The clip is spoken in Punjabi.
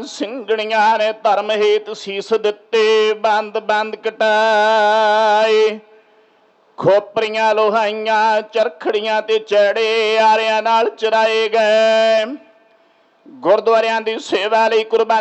ਸਿੰਘਣੀਆਂ ਨੇ ਧਰਮ ਹੇਤ ਸੀਸ ਦਿੱਤੇ, ਬੰਦ ਬੰਦ ਕਟਾਏ। ਖੋਪਰੀਆਂ ਲੋਹਾਈਆਂ ਚਰਖੜੀਆਂ ਤੇ ਚੜੇ, ਆਰਿਆਂ ਨਾਲ ਚਰਾਏ ਗਏ। ਗੁਰਦੁਆਰਿਆਂ ਦੀ ਸੇਵਾ ਲਈ ਕੁਰਬਾਨੀ